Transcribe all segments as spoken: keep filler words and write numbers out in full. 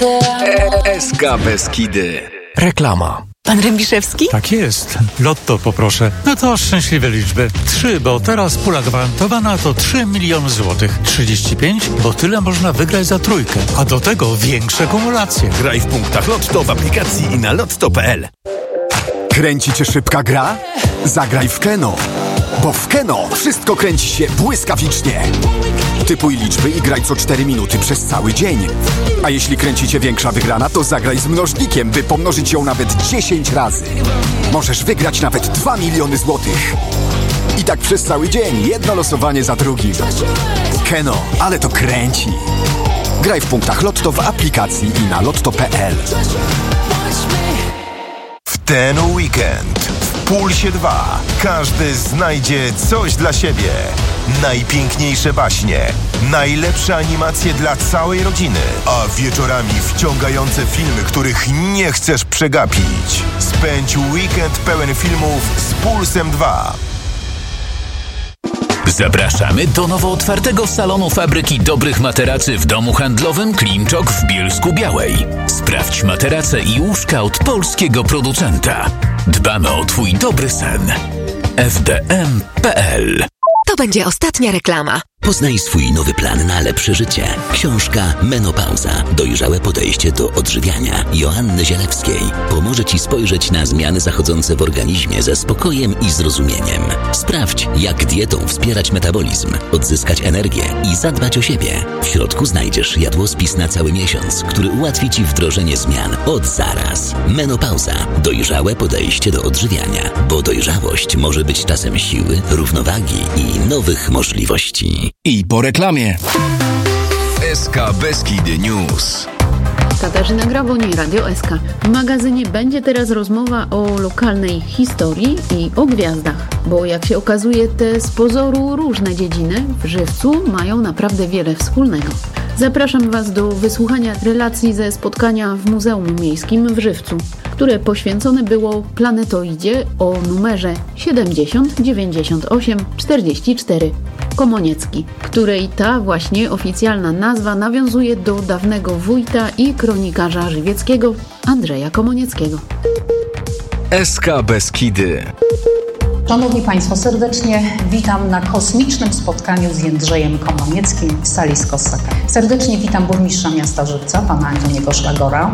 S K Beskidy. Reklama. Pan Rębiszewski? Tak jest. Lotto poproszę. No to szczęśliwe liczby. Trzy, bo teraz pula gwarantowana to trzy miliony złotych. trzydzieści pięć, bo tyle można wygrać za trójkę. A do tego większe kumulacje. Graj w punktach Lotto w aplikacji i na lotto kropka p l. Kręci cię szybka gra? Zagraj w Keno. Bo w Keno wszystko kręci się błyskawicznie. Typuj liczby i graj co cztery minuty przez cały dzień. A jeśli kręci cię większa wygrana, to zagraj z mnożnikiem, by pomnożyć ją nawet dziesięć razy. Możesz wygrać nawet dwa miliony złotych. I tak przez cały dzień, jedno losowanie za drugim. Keno, ale to kręci. Graj w punktach Lotto w aplikacji i na lotto kropka p l. W ten weekend w Pulsie dwa każdy znajdzie coś dla siebie. Najpiękniejsze baśnie, najlepsze animacje dla całej rodziny, a wieczorami wciągające filmy, których nie chcesz przegapić. Spędź weekend pełen filmów z Pulsem dwa. Zapraszamy do nowo otwartego salonu fabryki dobrych materacy w domu handlowym Klimczok w Bielsku-Białej. Sprawdź materace i łóżka od polskiego producenta. Dbamy o twój dobry sen. f d m kropka p l. To będzie ostatnia reklama. Poznaj swój nowy plan na lepsze życie. Książka Menopauza. Dojrzałe podejście do odżywiania Joanny Zielewskiej pomoże Ci spojrzeć na zmiany zachodzące w organizmie ze spokojem i zrozumieniem. Sprawdź, jak dietą wspierać metabolizm, odzyskać energię i zadbać o siebie. W środku znajdziesz jadłospis na cały miesiąc, który ułatwi Ci wdrożenie zmian od zaraz. Menopauza. Dojrzałe podejście do odżywiania, bo dojrzałość może być czasem siły, równowagi i nowych możliwości. I po reklamie. S K Beskidy News. Katarzyna Graboń, Radio S K. W magazynie będzie teraz rozmowa o lokalnej historii i o gwiazdach, bo jak się okazuje, te z pozoru różne dziedziny w Żywcu mają naprawdę wiele wspólnego. Zapraszam Was do wysłuchania relacji ze spotkania w Muzeum Miejskim w Żywcu, które poświęcone było planetoidzie o numerze siedemdziesiąt dziewięćdziesiąt osiem czterdzieści cztery. Komoniecki, której ta właśnie oficjalna nazwa nawiązuje do dawnego wójta i kronikarza żywieckiego Andrzeja Komonieckiego. S K Beskidy. Szanowni Państwo, serdecznie witam na kosmicznym spotkaniu z Jędrzejem Komonieckim w sali z Kossaka. Serdecznie witam burmistrza miasta Żywca, pana Antoniego Szlagora.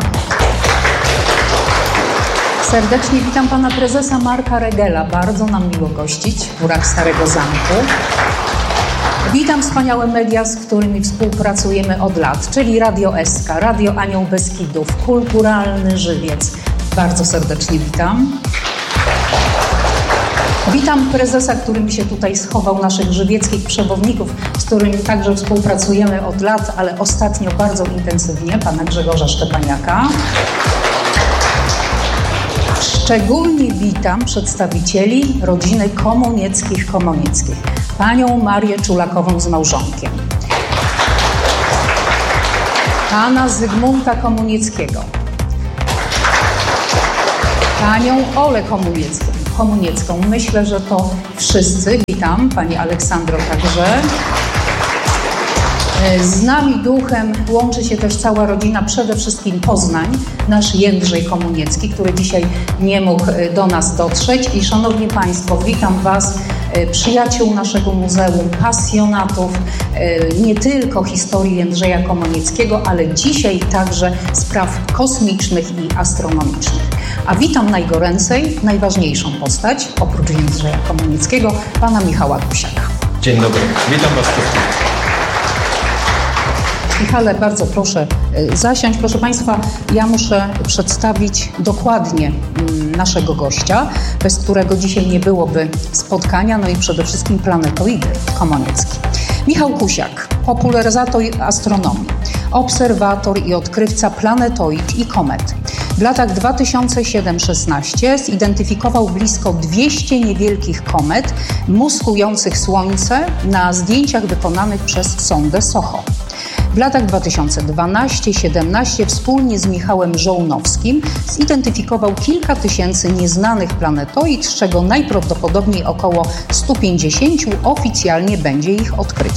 Serdecznie witam pana prezesa Marka Regela. Bardzo nam miło gościć w murach Starego Zamku. Witam wspaniałe media, z którymi współpracujemy od lat, czyli Radio S K, Radio Anioł Beskidów, Kulturalny Żywiec. Bardzo serdecznie witam. Witam prezesa, który mi się tutaj schował, naszych żywieckich przewodników, z którymi także współpracujemy od lat, ale ostatnio bardzo intensywnie, pana Grzegorza Szczepaniaka. Szczególnie witam przedstawicieli rodziny Komonieckich-Komonieckich. Panią Marię Czulakową z małżonkiem, pana Zygmunta Komonieckiego, panią Olę Komoniecką. Komoniecką. Myślę, że to wszyscy. Witam, pani Aleksandro także. Z nami duchem łączy się też cała rodzina, przede wszystkim Poznań, nasz Jędrzej Komoniecki, który dzisiaj nie mógł do nas dotrzeć. I szanowni Państwo, witam Was, przyjaciół naszego muzeum, pasjonatów nie tylko historii Jędrzeja Komonieckiego, ale dzisiaj także spraw kosmicznych i astronomicznych. A witam najgoręcej, najważniejszą postać, oprócz Jędrzeja Komonieckiego, pana Michała Kusiaka. Dzień dobry, witam Was wszystkich. Michale, bardzo proszę zasiąść. Proszę Państwa, ja muszę przedstawić dokładnie naszego gościa, bez którego dzisiaj nie byłoby spotkania, no i przede wszystkim planetoidy Komoniecki. Michał Kusiak, popularyzator astronomii, obserwator i odkrywca planetoid i komet. W latach dwa tysiące siódmy do dwa tysiące szesnastego zidentyfikował blisko dwieście niewielkich komet muskujących Słońce na zdjęciach wykonanych przez sondę SOHO. W latach dwa tysiące dwunastego do dwa tysiące siedemnastego wspólnie z Michałem Żołnowskim zidentyfikował kilka tysięcy nieznanych planetoid, z czego najprawdopodobniej około stu pięćdziesięciu oficjalnie będzie ich odkryciem.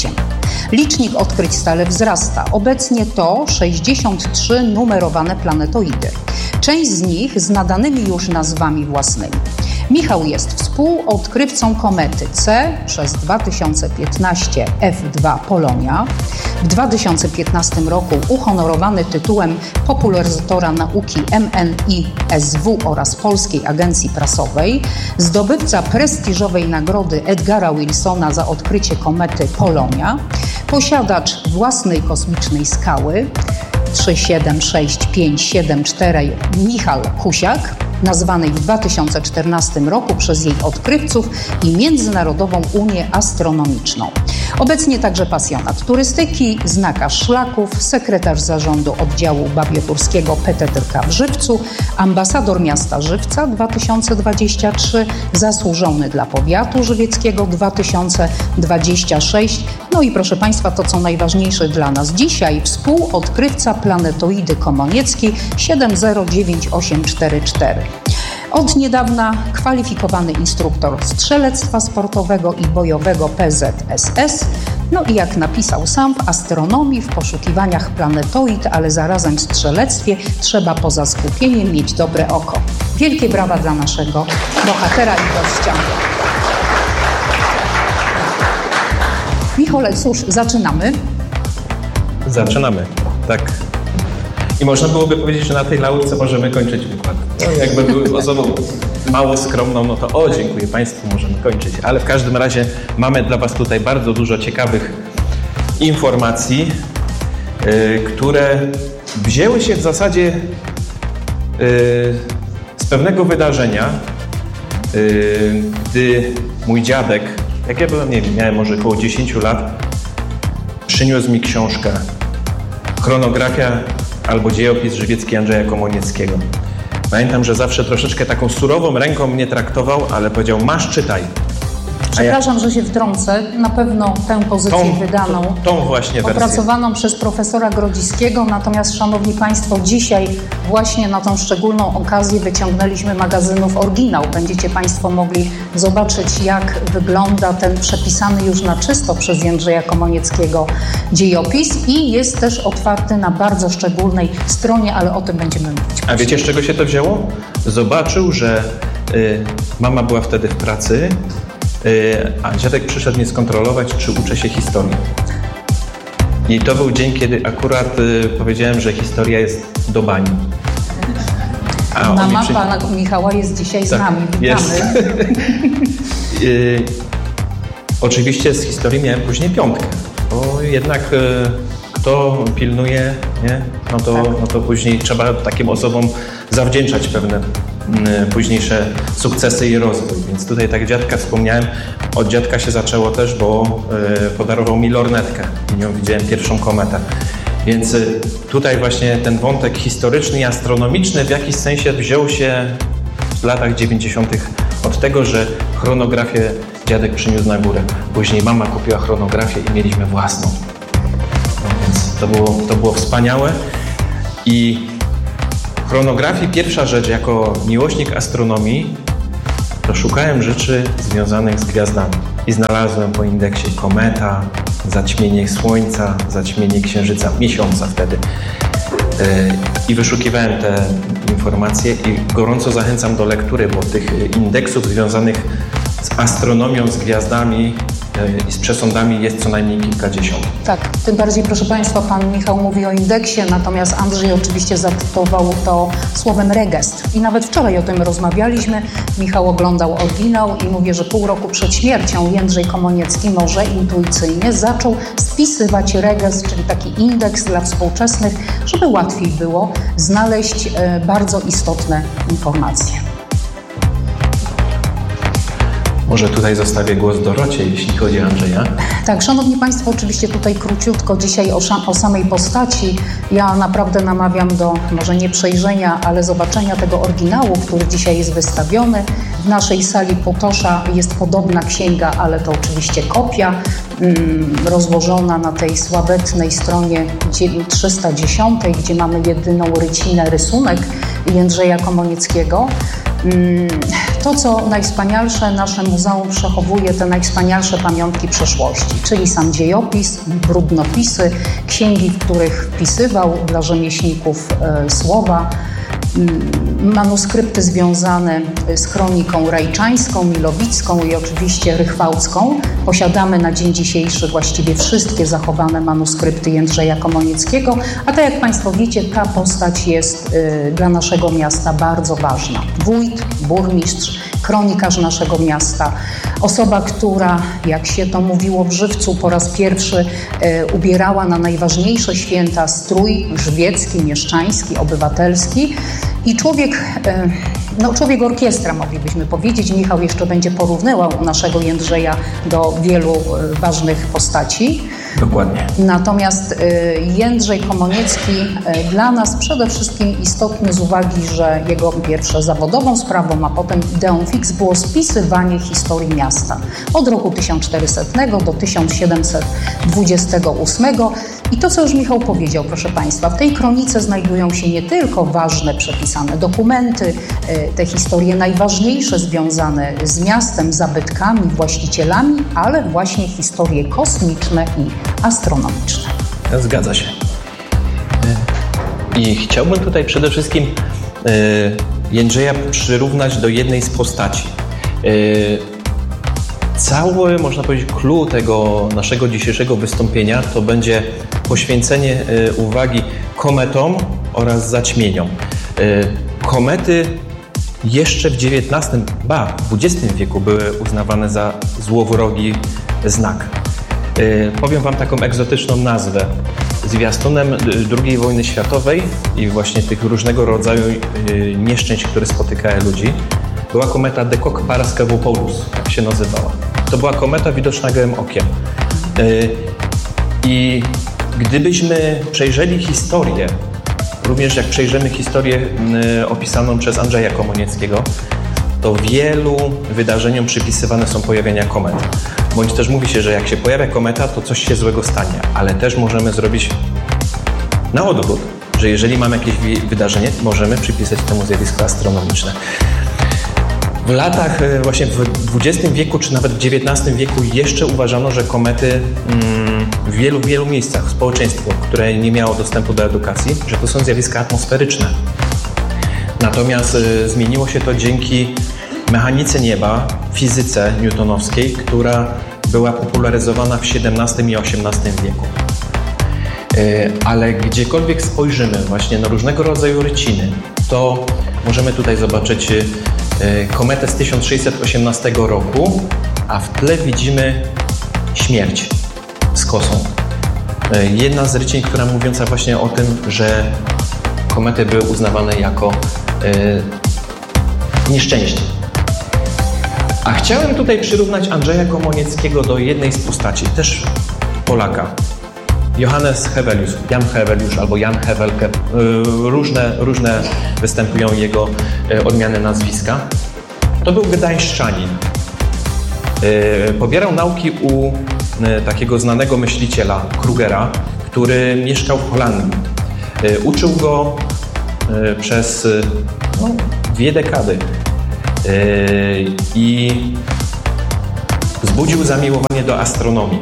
Licznik odkryć stale wzrasta. Obecnie to sześćdziesiąt trzy numerowane planetoidy. Część z nich z nadanymi już nazwami własnymi. Michał jest współodkrywcą komety C przez dwa tysiące piętnaście F dwa Polonia. W dwa tysiące piętnastym roku uhonorowany tytułem popularyzatora nauki M N I S W oraz Polskiej Agencji Prasowej, zdobywca prestiżowej nagrody Edgara Wilsona za odkrycie komety Polonia, posiadacz własnej kosmicznej skały trzy siedem sześć pięć siedem cztery Michał Kusiak, nazwanej w dwa tysiące czternastym roku przez jej odkrywców i Międzynarodową Unię Astronomiczną. Obecnie także pasjonat turystyki, znakarz szlaków, sekretarz zarządu oddziału babioturskiego P T T K w Żywcu, ambasador miasta Żywca dwa tysiące dwadzieścia trzy, zasłużony dla powiatu żywieckiego dwa tysiące dwadzieścia sześć. No i proszę Państwa, to co najważniejsze dla nas dzisiaj, współodkrywca planetoidy komonieckiej siedem zero dziewięć osiem cztery cztery. Od niedawna kwalifikowany instruktor strzelectwa sportowego i bojowego P Z S S. No i jak napisał sam, w astronomii, w poszukiwaniach planetoid, ale zarazem w strzelectwie trzeba poza skupieniem mieć dobre oko. Wielkie brawa dla naszego bohatera i gościa. Michale, cóż, zaczynamy. Zaczynamy, tak. I można byłoby powiedzieć, że na tej laurce możemy kończyć wykład. No, jakby były osobą mało skromną, no to o, dziękuję Państwu, możemy kończyć. Ale w każdym razie mamy dla Was tutaj bardzo dużo ciekawych informacji, yy, które wzięły się w zasadzie yy, z pewnego wydarzenia, yy, gdy mój dziadek, jak ja byłem, nie wiem, miałem może około dziesięć lat, przyniósł mi książkę Chronografia albo dziejopis żywiecki Andrzeja Komonieckiego. Pamiętam, że zawsze troszeczkę taką surową ręką mnie traktował, ale powiedział, masz, czytaj. Przepraszam, ja... że się wtrącę. Na pewno tę pozycję tą, wydaną, tą, tą właśnie wersję. Opracowaną przez profesora Grodziskiego. Natomiast, szanowni Państwo, dzisiaj właśnie na tą szczególną okazję wyciągnęliśmy magazynów oryginał. Będziecie Państwo mogli zobaczyć, jak wygląda ten przepisany już na czysto przez Jędrzeja Komonieckiego dziejopis i jest też otwarty na bardzo szczególnej stronie, ale o tym będziemy mówić. A wiecie, z czego się to wzięło? Zobaczył, że y, mama była wtedy w pracy, a dziadek przyszedł mnie skontrolować, czy uczę się historii. I to był dzień, kiedy akurat y, powiedziałem, że historia jest do bani. A mama przy... pana Michała jest dzisiaj tak, z nami. Jest. y, oczywiście z historii miałem później piątkę, bo jednak y, kto pilnuje, nie? No, to, tak. no to później trzeba takim osobom zawdzięczać pewne późniejsze sukcesy i rozwój. Więc tutaj tak dziadka wspomniałem, od dziadka się zaczęło też, bo y, podarował mi lornetkę i nią widziałem pierwszą kometę. Więc y, tutaj właśnie ten wątek historyczny i astronomiczny w jakiś sensie wziął się w latach dziewięćdziesiątych od tego, że chronografię dziadek przyniósł na górę. Później mama kupiła chronografię i mieliśmy własną. No więc to było, to było wspaniałe. I chronografii pierwsza rzecz, jako miłośnik astronomii, to szukałem rzeczy związanych z gwiazdami. I znalazłem po indeksie kometa, zaćmienie Słońca, zaćmienie Księżyca, miesiąca wtedy. I wyszukiwałem te informacje i gorąco zachęcam do lektury, bo tych indeksów związanych z astronomią, z gwiazdami i z przesądami jest co najmniej kilkadziesiąt. Tak, tym bardziej, proszę Państwa, Pan Michał mówi o indeksie, natomiast Andrzej oczywiście zatytułował to słowem regestr. I nawet wczoraj o tym rozmawialiśmy. Michał oglądał oryginał i mówi, że pół roku przed śmiercią Jędrzej Komoniecki może intuicyjnie zaczął spisywać regestr, czyli taki indeks dla współczesnych, żeby łatwiej było znaleźć e, bardzo istotne informacje. Może tutaj zostawię głos Dorocie, jeśli chodzi o Andrzeja. Tak, szanowni Państwo, oczywiście tutaj króciutko dzisiaj o, o samej postaci. Ja naprawdę namawiam do może nie przejrzenia, ale zobaczenia tego oryginału, który dzisiaj jest wystawiony. W naszej sali Potosza jest podobna księga, ale to oczywiście kopia, mm, rozłożona na tej sławetnej stronie trzysta dziesiąt, gdzie mamy jedyną rycinę rysunek Jędrzeja Komonieckiego. To, co najwspanialsze, nasze muzeum przechowuje te najwspanialsze pamiątki przeszłości, czyli sam dziejopis, brudnopisy, księgi, w których wpisywał dla rzemieślników słowa, manuskrypty związane z chroniką rajczańską, milowicką i oczywiście rychwałcką. Posiadamy na dzień dzisiejszy właściwie wszystkie zachowane manuskrypty Jędrzeja Komonieckiego, a tak jak Państwo wiecie, ta postać jest y, dla naszego miasta bardzo ważna. Wójt, burmistrz, kronikarz naszego miasta, osoba, która, jak się to mówiło w Żywcu, po raz pierwszy y, ubierała na najważniejsze święta strój grzbiecki, mieszczański, obywatelski. I człowiek, no człowiek orkiestra, moglibyśmy powiedzieć. Michał jeszcze będzie porównywał naszego Jędrzeja do wielu ważnych postaci. Dokładnie. Natomiast Jędrzej Komoniecki dla nas przede wszystkim istotny z uwagi, że jego pierwsze zawodową sprawą, a potem ideą fix było spisywanie historii miasta. Od roku tysiąc czterysta do tysiąc siedemset dwudziestego ósmego. I to, co już Michał powiedział, proszę Państwa, w tej kronice znajdują się nie tylko ważne przepisane dokumenty, te historie najważniejsze związane z miastem, zabytkami, właścicielami, ale właśnie historie kosmiczne i astronomiczne. Zgadza się. I chciałbym tutaj przede wszystkim Jędrzeja przyrównać do jednej z postaci. Cały, można powiedzieć, clue tego naszego dzisiejszego wystąpienia to będzie poświęcenie uwagi kometom oraz zaćmieniom. Komety jeszcze w dziewiętnastym, ba, w dwudziestym wieku były uznawane za złowrogi znak. Powiem Wam taką egzotyczną nazwę. Zwiastunem drugiej wojny światowej i właśnie tych różnego rodzaju nieszczęść, które spotykały ludzi, była kometa Decock-Paraskevopoulus, jak się nazywała. To była kometa widoczna gołym okiem. I gdybyśmy przejrzeli historię, również jak przejrzymy historię opisaną przez Andrzeja Komonieckiego, to wielu wydarzeniom przypisywane są pojawienia komet. Bądź też mówi się, że jak się pojawia kometa, to coś się złego stanie, ale też możemy zrobić na odwrót, że jeżeli mamy jakieś wydarzenie, możemy przypisać temu zjawisko astronomiczne. W latach, właśnie w dwudziestym wieku, czy nawet w dziewiętnastym wieku jeszcze uważano, że komety w wielu, wielu miejscach, społeczeństwo, które nie miało dostępu do edukacji, że to są zjawiska atmosferyczne. Natomiast zmieniło się to dzięki mechanice nieba, fizyce newtonowskiej, która była popularyzowana w siedemnastym i osiemnastym wieku. Ale gdziekolwiek spojrzymy właśnie na różnego rodzaju ryciny, to możemy tutaj zobaczyć kometę z tysiąc sześćset osiemnastego roku, a w tle widzimy śmierć z kosą. Jedna z rycin, która mówiąca właśnie o tym, że komety były uznawane jako nieszczęście. A chciałem tutaj przyrównać Andrzeja Komonieckiego do jednej z postaci, też Polaka. Johannes Hevelius, Jan Hevelius albo Jan Hevelke, różne, różne występują jego odmiany nazwiska. To był gdańszczanin. Pobierał nauki u takiego znanego myśliciela, Krugera, który mieszkał w Holandii. Uczył go przez no, dwie dekady i wzbudził zamiłowanie do astronomii.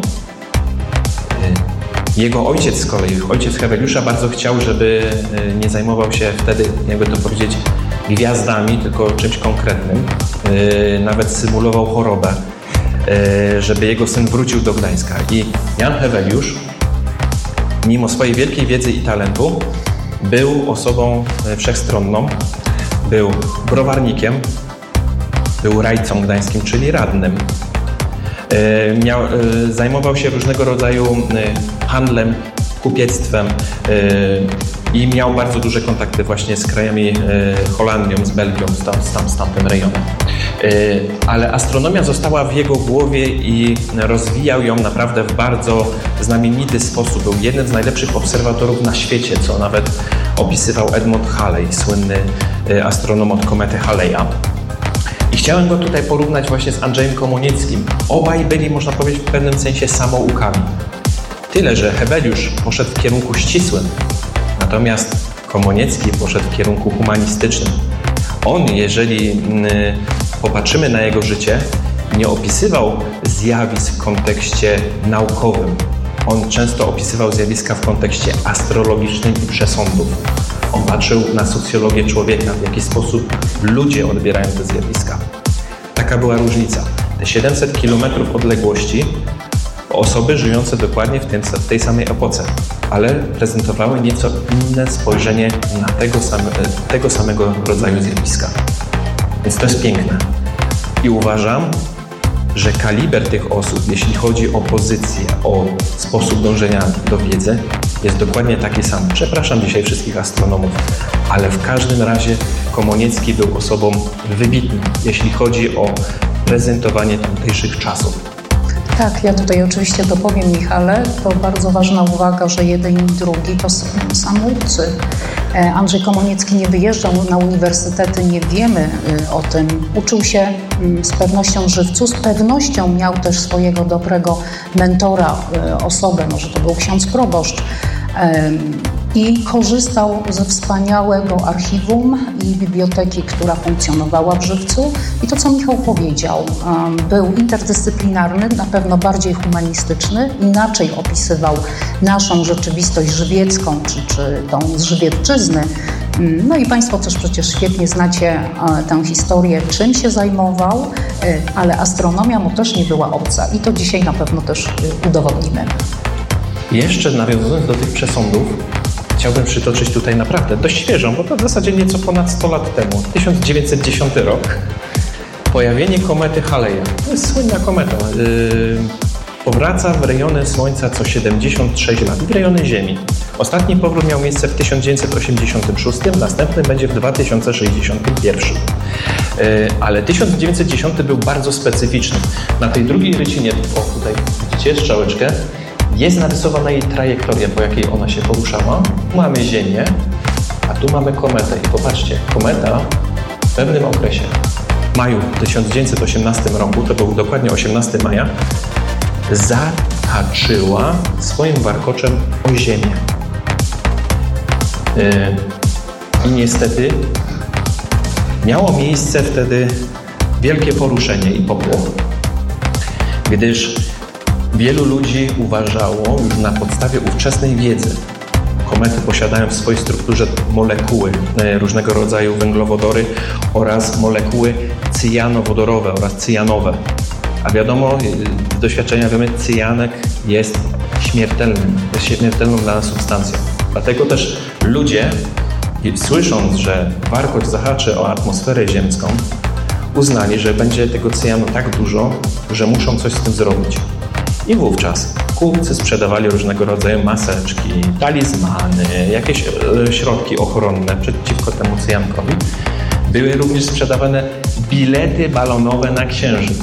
Jego ojciec z kolei, ojciec Heveliusza, bardzo chciał, żeby nie zajmował się wtedy, jakby to powiedzieć, gwiazdami, tylko czymś konkretnym. Nawet symulował chorobę, żeby jego syn wrócił do Gdańska. I Jan Heveliusz, mimo swojej wielkiej wiedzy i talentu, był osobą wszechstronną, był browarnikiem, był rajcą gdańskim, czyli radnym. Miał, zajmował się różnego rodzaju handlem, kupiectwem i miał bardzo duże kontakty właśnie z krajami Holandią, z Belgią, z, tam, z, tam, z tamtym rejonem. Ale astronomia została w jego głowie i rozwijał ją naprawdę w bardzo znamienity sposób. Był jednym z najlepszych obserwatorów na świecie, co nawet opisywał Edmund Halley, słynny astronom od komety Halley'a. I chciałem go tutaj porównać właśnie z Andrzejem Komonieckim. Obaj byli, można powiedzieć, w pewnym sensie samoukami. Tyle, że Heveliusz poszedł w kierunku ścisłym, natomiast Komoniecki poszedł w kierunku humanistycznym. On, jeżeli y, popatrzymy na jego życie, nie opisywał zjawisk w kontekście naukowym. On często opisywał zjawiska w kontekście astrologicznym i przesądów. On patrzył na socjologię człowieka, w jaki sposób ludzie odbierają te zjawiska. Taka była różnica. Te siedemset kilometrów odległości osoby żyjące dokładnie w, tym, w tej samej epoce, ale prezentowały nieco inne spojrzenie na tego, same, tego samego rodzaju zjawiska. Więc to jest piękne. I uważam, że kaliber tych osób, jeśli chodzi o pozycję, o sposób dążenia do wiedzy, jest dokładnie taki sam. Przepraszam dzisiaj wszystkich astronomów, ale w każdym razie Komoniecki był osobą wybitną, jeśli chodzi o prezentowanie tamtejszych czasów. Tak, ja tutaj oczywiście dopowiem, Michale, to bardzo ważna uwaga, że jeden i drugi to samoucy. Andrzej Komoniecki nie wyjeżdżał na uniwersytety, nie wiemy o tym. Uczył się z pewnością w Żywcu, z pewnością miał też swojego dobrego mentora, osobę, może to był ksiądz proboszcz. I korzystał ze wspaniałego archiwum i biblioteki, która funkcjonowała w Żywcu. I to, co Michał powiedział, był interdyscyplinarny, na pewno bardziej humanistyczny, inaczej opisywał naszą rzeczywistość żywiecką, czy, czy tą z Żywiecczyzny. No i Państwo też przecież świetnie znacie tę historię, czym się zajmował, ale astronomia mu też nie była obca i to dzisiaj na pewno też udowodnimy. Jeszcze nawiązując do tych przesądów, chciałbym przytoczyć tutaj naprawdę dość świeżą, bo to w zasadzie nieco ponad sto lat temu, tysiąc dziewięćset dziesiąty rok, pojawienie komety Haleja. To jest słynna kometa. Yy, powraca w rejony Słońca co siedemdziesiąt sześć lat, w rejony Ziemi. Ostatni powrót miał miejsce w tysiąc dziewięćset osiemdziesiątym szóstym, następny będzie w dwa tysiące sześćdziesiątym pierwszym. Yy, ale tysiąc dziewięćset dziesiąty był bardzo specyficzny. Na tej drugiej rycinie, o tutaj widzicie strzałeczkę, jest narysowana jej trajektoria, po jakiej ona się poruszała. Tu mamy Ziemię, a tu mamy kometę. I popatrzcie, kometa w pewnym okresie, w maju tysiąc dziewięćset osiemnastym roku, to był dokładnie osiemnastego maja, zahaczyła swoim warkoczem o Ziemię. Yy, I niestety miało miejsce wtedy wielkie poruszenie i popłoch, gdyż wielu ludzi uważało już na podstawie ówczesnej wiedzy. Komety posiadają w swojej strukturze molekuły, różnego rodzaju węglowodory oraz molekuły cyjanowodorowe oraz cyjanowe. A wiadomo, z doświadczenia wiemy, cyjanek jest śmiertelnym, jest śmiertelną dla nas substancją. Dlatego też ludzie, słysząc, że warkocz zahaczy o atmosferę ziemską, uznali, że będzie tego cyjanu tak dużo, że muszą coś z tym zrobić. I wówczas kupcy sprzedawali różnego rodzaju maseczki, talizmany, jakieś e, środki ochronne przeciwko temu cyjankowi. Były również sprzedawane bilety balonowe na Księżyc,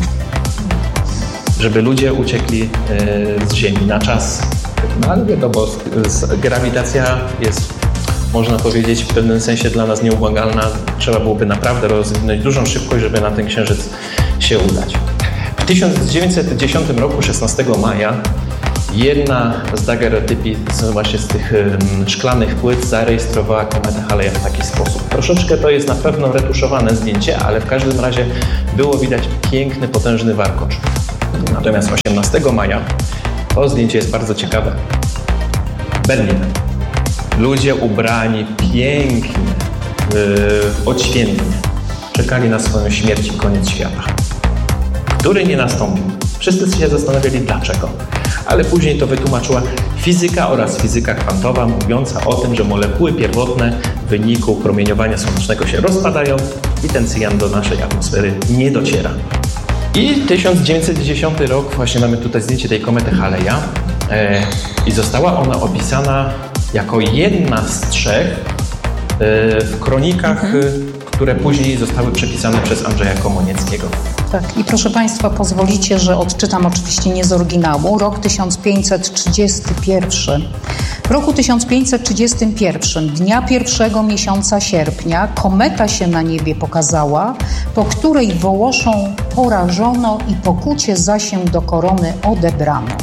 żeby ludzie uciekli e, z Ziemi na czas. No ale wiadomo, grawitacja jest, można powiedzieć, w pewnym sensie dla nas nieubłagalna. Trzeba byłoby naprawdę rozwinąć dużą szybkość, żeby na ten Księżyc się udać. W tysiąc dziewięćset dziesiątym roku, szesnastego maja, jedna z dagerotypii, właśnie z tych um, szklanych płyt, zarejestrowała kometę Haleja w taki sposób. Troszeczkę to jest na pewno retuszowane zdjęcie, ale w każdym razie było widać piękny, potężny warkocz. Natomiast osiemnastego maja, to zdjęcie jest bardzo ciekawe. Berlin. Ludzie ubrani pięknie, yy, odświętnie, czekali na swoją śmierć i koniec świata, który nie nastąpił. Wszyscy się zastanawiali dlaczego, ale później to wytłumaczyła fizyka oraz fizyka kwantowa, mówiąca o tym, że molekuły pierwotne w wyniku promieniowania słonecznego się rozpadają i ten cyjan do naszej atmosfery nie dociera. I tysiąc dziewięćset dziesiąty rok, właśnie mamy tutaj zdjęcie tej komety Haleja e, i została ona opisana jako jedna z trzech e, w kronikach, mhm. które później zostały przepisane przez Andrzeja Komonieckiego. Tak, i proszę Państwa, pozwolicie, że odczytam oczywiście nie z oryginału. Rok tysiąc pięćset trzydziesty pierwszy. W roku tysiąc pięćset trzydziestym pierwszym, dnia pierwszego miesiąca sierpnia, kometa się na niebie pokazała, po której Wołoszą porażono i pokucie za się do korony odebrano.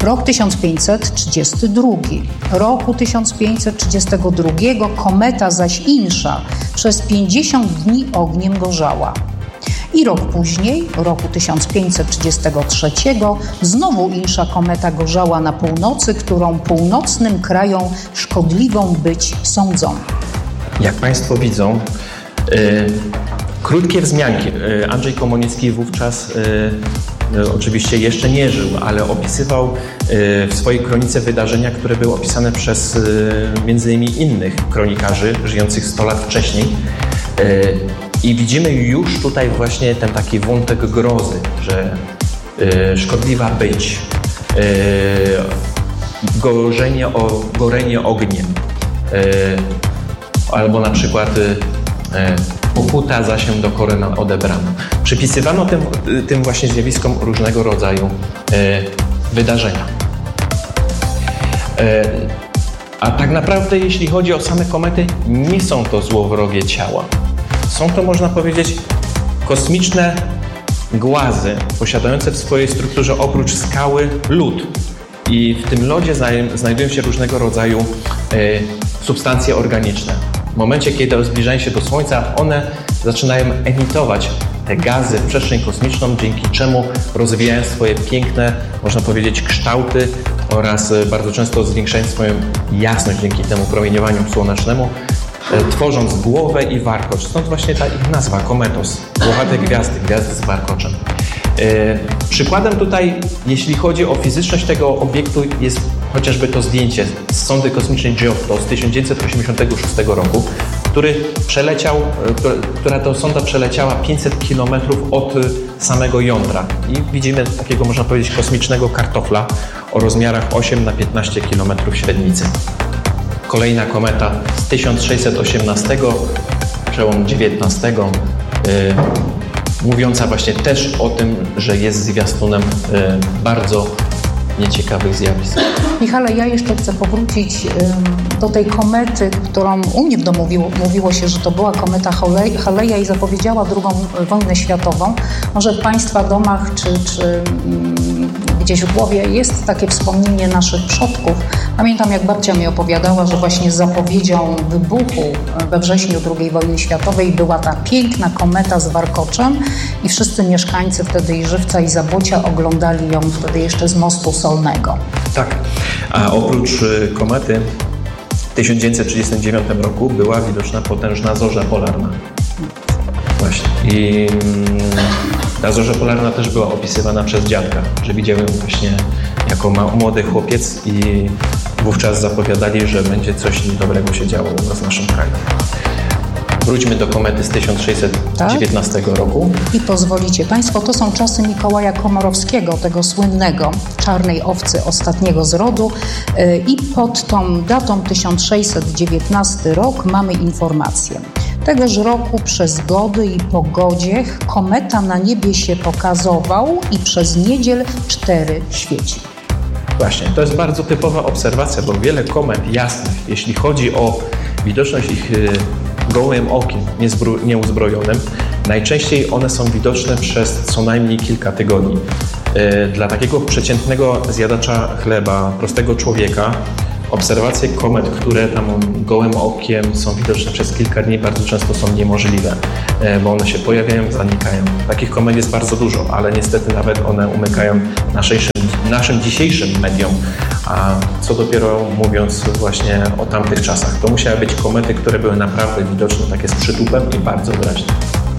Rok tysiąc pięćset trzydziesty drugi. Roku tysiąc pięćset trzydziestego drugiego kometa zaś insza przez pięćdziesiąt dni ogniem gorzała. I rok później, roku tysiąc pięćset trzydziestego trzeciego, znowu insza kometa gorzała na północy, którą północnym krajom szkodliwą być sądzą. Jak Państwo widzą, y, krótkie wzmianki. Y, Andrzej Komonicki wówczas y, y, oczywiście jeszcze nie żył, ale opisywał y, w swojej kronice wydarzenia, które były opisane przez y, między innymi innych kronikarzy żyjących sto lat wcześniej. Y, I widzimy już tutaj właśnie ten taki wątek grozy, że y, szkodliwa być, y, gorzenie, o, gorenie ogniem, y, albo na przykład y, pokuta za się do korona odebrano. Przypisywano tym, tym właśnie zjawiskom różnego rodzaju y, wydarzenia. Y, a tak naprawdę, jeśli chodzi o same komety, nie są to złowrogie ciała. Są to, można powiedzieć, kosmiczne głazy posiadające w swojej strukturze oprócz skały lód. I w tym lodzie znajdują się różnego rodzaju e, substancje organiczne. W momencie, kiedy zbliżają się do Słońca, one zaczynają emitować te gazy w przestrzeń kosmiczną, dzięki czemu rozwijają swoje piękne, można powiedzieć, kształty oraz bardzo często zwiększają swoją jasność dzięki temu promieniowaniu słonecznemu, tworząc głowę i warkocz. Stąd właśnie ta ich nazwa, kometos, głowate gwiazdy, gwiazdy z warkoczem. Yy, przykładem tutaj, jeśli chodzi o fizyczność tego obiektu, jest chociażby to zdjęcie z sondy kosmicznej Giotto z tysiąc dziewięćset osiemdziesiątego szóstego roku, który przeleciał, która, która to sonda przeleciała pięćset kilometrów od samego jądra. I widzimy takiego, można powiedzieć, kosmicznego kartofla o rozmiarach osiem na piętnaście kilometrów średnicy. Kolejna kometa z tysiąc sześćset osiemnastego, przełom dziewiętnastego, yy, mówiąca właśnie też o tym, że jest zwiastunem yy, bardzo nieciekawych zjawisk. Michale, ja jeszcze chcę powrócić y, do tej komety, którą u mnie w domu mówiło, mówiło się, że to była kometa Haleja i zapowiedziała drugą wojnę światową. Może w Państwa domach czy, czy y, gdzieś w głowie jest takie wspomnienie naszych przodków. Pamiętam, jak babcia mi opowiadała, że właśnie zapowiedzią wybuchu we wrześniu drugiej wojny światowej była ta piękna kometa z warkoczem i wszyscy mieszkańcy wtedy i Żywca i Zabocia oglądali ją wtedy jeszcze z mostu Solnego. Tak, a oprócz komety w tysiąc dziewięćset trzydziestym dziewiątym roku była widoczna potężna zorza polarna. Właśnie. I ta zorza polarna też była opisywana przez dziadka, że widział ją właśnie jako młody chłopiec i wówczas zapowiadali, że będzie coś niedobrego się działo u nas w naszym kraju. Wróćmy do komety z tysiąc sześćset dziewiętnastego tak? roku. I pozwolicie Państwo, to są czasy Mikołaja Komorowskiego, tego słynnego czarnej owcy ostatniego z rodu. I pod tą datą tysiąc sześćset dziewiętnasty rok mamy informację. Tegoż roku przez zgody i pogodzie kometa na niebie się pokazował i przez niedziel cztery świeci. Właśnie, to jest bardzo typowa obserwacja, bo wiele komet jasnych, jeśli chodzi o widoczność ich gołym okiem, nieuzbrojonym, najczęściej one są widoczne przez co najmniej kilka tygodni. Dla takiego przeciętnego zjadacza chleba, prostego człowieka, obserwacje komet, które tam gołym okiem są widoczne przez kilka dni, bardzo często są niemożliwe, bo one się pojawiają, zanikają. Takich komet jest bardzo dużo, ale niestety nawet one umykają naszym, naszym dzisiejszym mediom, a co dopiero mówiąc właśnie o tamtych czasach. To musiały być komety, które były naprawdę widoczne, takie z przytupem i bardzo wyraźne.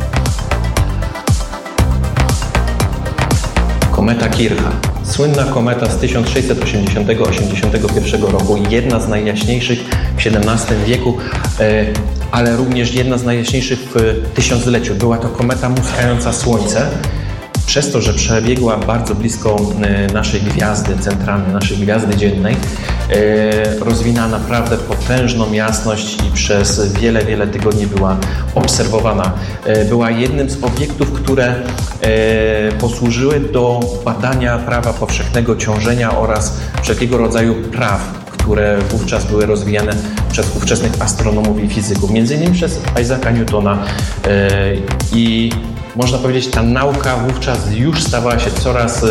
Kometa Kircha. Słynna kometa z tysiąc sześćset osiemdziesiątego do osiemdziesiątego pierwszego roku, jedna z najjaśniejszych w siedemnastym wieku, ale również jedna z najjaśniejszych w tysiącleciu. Była to kometa muskająca Słońce. Przez to, że przebiegła bardzo blisko naszej gwiazdy centralnej, naszej gwiazdy dziennej, rozwinęła naprawdę potężną jasność i przez wiele, wiele tygodni była obserwowana. Była jednym z obiektów, które posłużyły do badania prawa powszechnego ciążenia oraz wszelkiego rodzaju praw, które wówczas były rozwijane przez ówczesnych astronomów i fizyków, między innymi przez Isaaca Newtona i można powiedzieć, ta nauka wówczas już stawała się coraz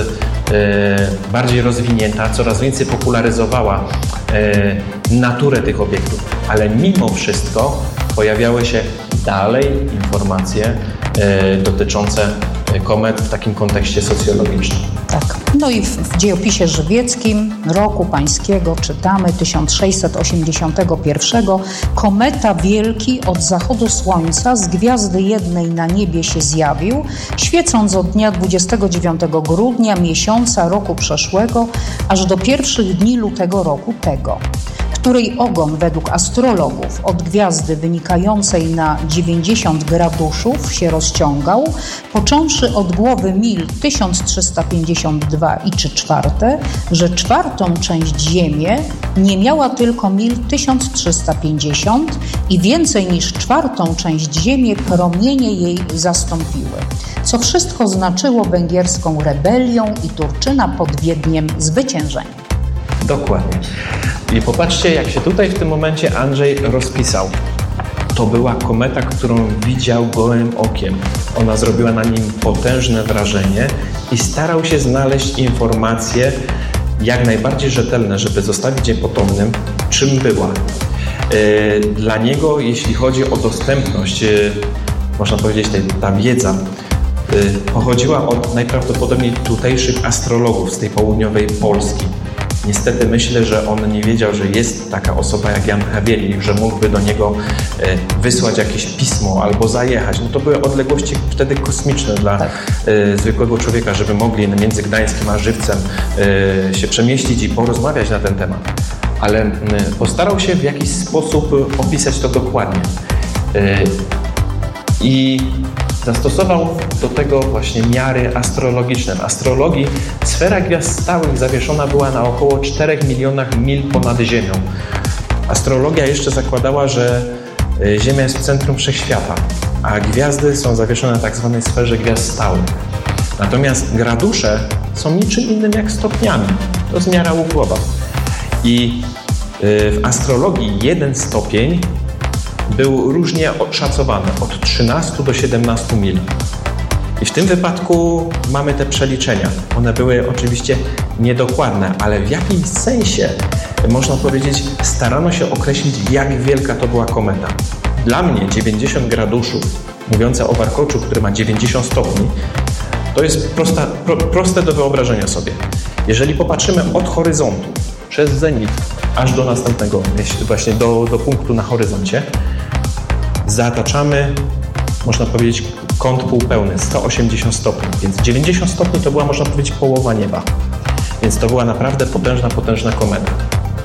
bardziej rozwinięta, coraz więcej popularyzowała naturę tych obiektów, ale mimo wszystko pojawiały się dalej informacje dotyczące komet w takim kontekście socjologicznym. Tak. No i w, w dziejopisie żywieckim roku pańskiego czytamy tysiąc sześćset osiemdziesiątego pierwszego. Kometa wielki od zachodu słońca z gwiazdy jednej na niebie się zjawił, świecąc od dnia dwudziestego dziewiątego grudnia miesiąca roku przeszłego, aż do pierwszych dni lutego roku tego, której ogon według astrologów od gwiazdy wynikającej na dziewięćdziesiąt graduszów się rozciągał, począwszy od głowy mil tysiąc trzysta pięćdziesiąt dwa i trzy czwarte, że czwartą część Ziemię nie miała tylko mil tysiąc trzysta pięćdziesiąt i więcej niż czwartą część Ziemię promienie jej zastąpiły, co wszystko znaczyło węgierską rebelią i Turczyna pod Wiedniem zwyciężenie. Dokładnie. I popatrzcie, jak się tutaj w tym momencie Andrzej rozpisał. To była kometa, którą widział gołym okiem. Ona zrobiła na nim potężne wrażenie i starał się znaleźć informacje jak najbardziej rzetelne, żeby zostawić je potomnym, czym była. Dla niego, jeśli chodzi o dostępność, można powiedzieć, ta wiedza pochodziła od najprawdopodobniej tutejszych astrologów z tej południowej Polski. Niestety myślę, że on nie wiedział, że jest taka osoba jak Jan Hawiernik, że mógłby do niego wysłać jakieś pismo albo zajechać. No to były odległości wtedy kosmiczne dla tak. zwykłego człowieka, żeby mogli między Gdańskiem a Żywcem się przemieścić i porozmawiać na ten temat. Ale postarał się w jakiś sposób opisać to dokładnie. I zastosował do tego właśnie miary astrologiczne. W astrologii sfera gwiazd stałych zawieszona była na około czterech milionach mil ponad Ziemią. Astrologia jeszcze zakładała, że Ziemia jest w centrum wszechświata, a gwiazdy są zawieszone na tak zwanej sferze gwiazd stałych. Natomiast gradusze są niczym innym jak stopniami. To jest miara ugłowa. I w astrologii jeden stopień był różnie oszacowany, od trzynastu do siedemnastu mil. I w tym wypadku mamy te przeliczenia. One były oczywiście niedokładne, ale w jakimś sensie, można powiedzieć, starano się określić, jak wielka to była kometa. Dla mnie dziewięćdziesiąt graduszów, mówiące o warkoczu, który ma dziewięćdziesiąt stopni, to jest prosta, pro, proste do wyobrażenia sobie. Jeżeli popatrzymy od horyzontu, przez zenit, aż do następnego, właśnie do, do punktu na horyzoncie, zataczamy, można powiedzieć, kąt półpełny, sto osiemdziesiąt stopni, więc dziewięćdziesiąt stopni to była, można powiedzieć, połowa nieba. Więc to była naprawdę potężna, potężna kometa.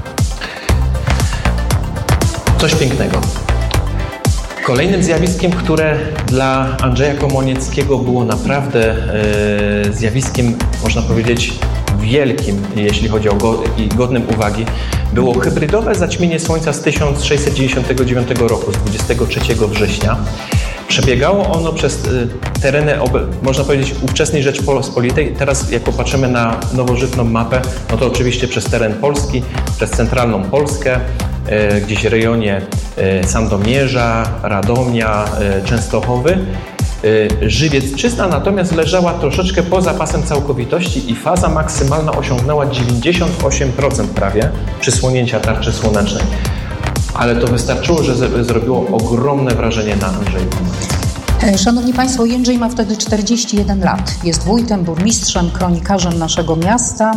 Coś pięknego. Kolejnym zjawiskiem, które dla Andrzeja Komornickiego było naprawdę e, zjawiskiem, można powiedzieć, wielkim, jeśli chodzi o go, i godnym uwagi, było hybrydowe zaćmienie Słońca z tysiąc sześćset dziewięćdziesiątego dziewiątego roku, z dwudziestego trzeciego września. Przebiegało ono przez tereny, można powiedzieć, ówczesnej Rzeczpospolitej. Teraz, jak popatrzymy na nowożytną mapę, no to oczywiście przez teren Polski, przez centralną Polskę, gdzieś w rejonie Sandomierza, Radomia, Częstochowy. Żywiecczyzna natomiast leżała troszeczkę poza pasem całkowitości i faza maksymalna osiągnęła dziewięćdziesiąt osiem procent prawie przysłonięcia tarczy słonecznej. Ale to wystarczyło, że zrobiło ogromne wrażenie na Andrzeju. Szanowni Państwo, Jędrzej ma wtedy czterdzieści jeden lat. Jest wójtem, burmistrzem, kronikarzem naszego miasta.